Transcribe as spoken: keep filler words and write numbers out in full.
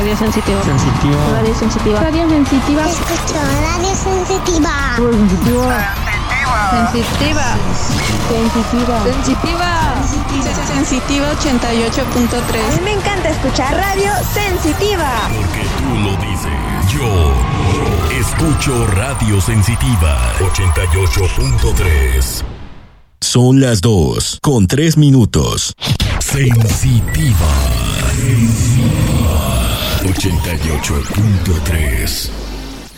Radio sensitiva. Sensitiva. Radio sensitiva. Radio sensitiva. Escucho Radio sensitiva. Radio sensitiva. Sensitiva. Sensitiva. Sensitiva. Sensitiva ochenta y ocho punto tres. A mí me encanta escuchar Radio Sensitiva. Porque tú lo dices. Yo escucho Radio Sensitiva ochenta y ocho punto tres. Son las dos con tres minutos. Sensitiva. Sensitiva ochenta y ocho punto tres.